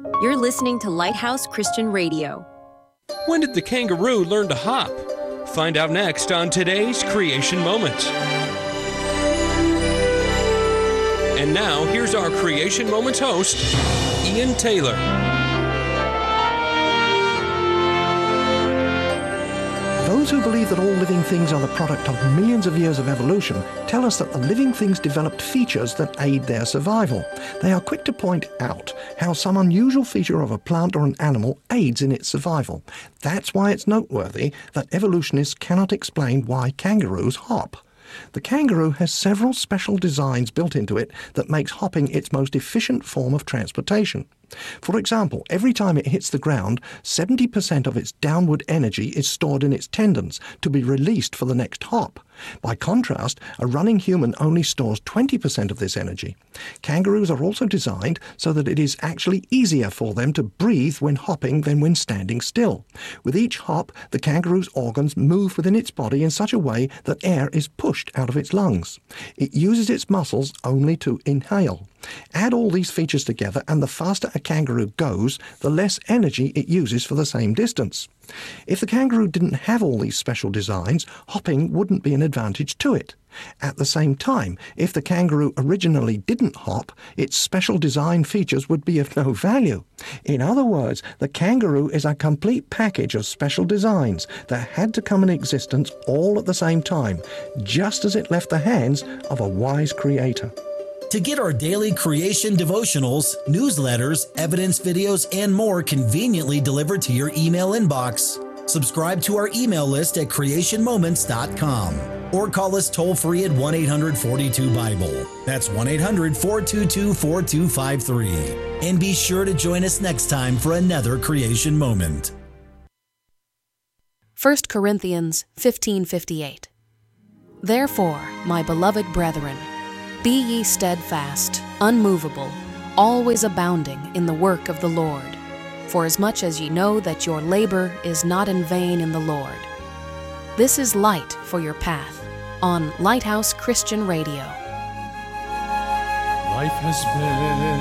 You're listening to Lighthouse Christian Radio. When did the kangaroo learn to hop? Find out next on today's Creation Moment. And now, here's our Creation Moments host, Ian Taylor. Those who believe that all living things are the product of millions of years of evolution tell us that the living things developed features that aid their survival. They are quick to point out how some unusual feature of a plant or an animal aids in its survival. That's why it's noteworthy that evolutionists cannot explain why kangaroos hop. The kangaroo has several special designs built into it that makes hopping its most efficient form of transportation. For example, every time it hits the ground, 70% of its downward energy is stored in its tendons to be released for the next hop. By contrast, a running human only stores 20% of this energy. Kangaroos are also designed so that it is actually easier for them to breathe when hopping than when standing still. With each hop, the kangaroo's organs move within its body in such a way that air is pushed out of its lungs. It uses its muscles only to inhale. Add all these features together and the faster a kangaroo goes, the less energy it uses for the same distance. If the kangaroo didn't have all these special designs, hopping wouldn't be an advantage to it. At the same time, if the kangaroo originally didn't hop, its special design features would be of no value. In other words, the kangaroo is a complete package of special designs that had to come in existence all at the same time, just as it left the hands of a wise creator. To get our daily creation devotionals, newsletters, evidence videos, and more conveniently delivered to your email inbox, subscribe to our email list at creationmoments.com or call us toll-free at 1-800-42-BIBLE. That's 1-800-422-4253. And be sure to join us next time for another Creation Moment. 1 Corinthians 15:58. Therefore, my beloved brethren, be ye steadfast, unmovable, always abounding in the work of the Lord, for as much as ye know that your labor is not in vain in the Lord. This is Light for your path on Lighthouse Christian Radio. Life has been